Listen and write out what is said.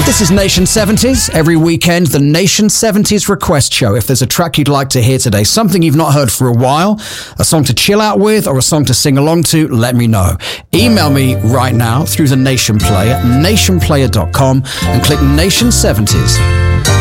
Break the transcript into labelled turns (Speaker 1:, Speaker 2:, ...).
Speaker 1: This is Nation 70s. Every weekend, the Nation 70s request show. If there's a track you'd like to hear today, something you've not heard for a while, a song to chill out with, or a song to sing along to, let me know. Email me right now through the Nation Player, nationplayer.com, and click Nation 70s.